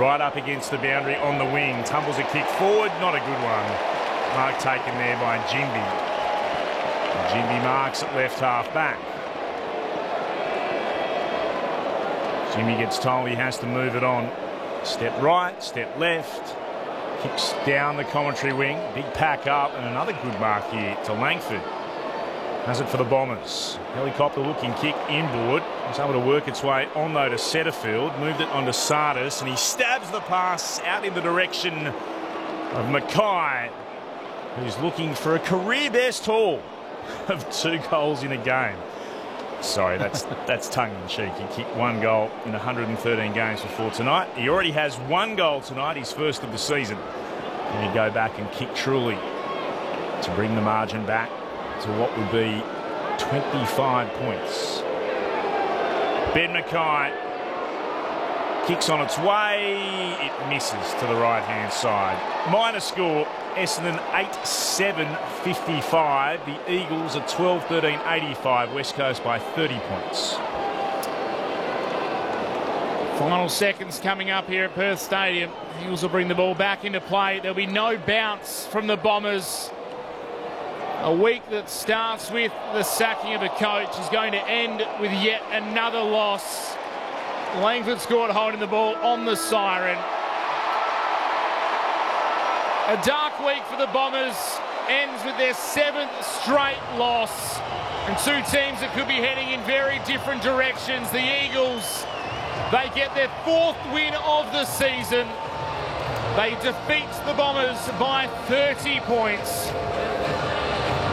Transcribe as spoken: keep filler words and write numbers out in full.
right up against the boundary on the wing. Tumbles a kick forward, not a good one. Mark taken there by Jimby. Jimby marks at left half back. Jimmy gets told he has to move it on. Step right, step left. Kicks down the commentary wing. Big pack up and another good mark here to Langford. Has it for the Bombers. Helicopter looking kick inboard. Was able to work its way on though to Setterfield. Moved it onto Sardis and he stabs the pass out in the direction of Mackay, who's looking for a career best haul of two goals in a game. Sorry, that's that's tongue-in-cheek. He kicked one goal in one hundred thirteen games before tonight. He already has one goal tonight, his first of the season. And he go back and kick truly to bring the margin back to what would be twenty-five points. Ben Mackay kicks on its way. It misses to the right-hand side. Minor score, Essendon eight seven fifty-five. The Eagles are twelve thirteen eighty-five. West Coast by thirty points. Final seconds coming up here at Perth Stadium. The Eagles will bring the ball back into play. There'll be no bounce from the Bombers. A week that starts with the sacking of a coach is going to end with yet another loss. Langford scored holding the ball on the siren. A dark week for the Bombers ends with their seventh straight loss. And two teams that could be heading in very different directions. The Eagles, they get their fourth win of the season. They defeat the Bombers by thirty points.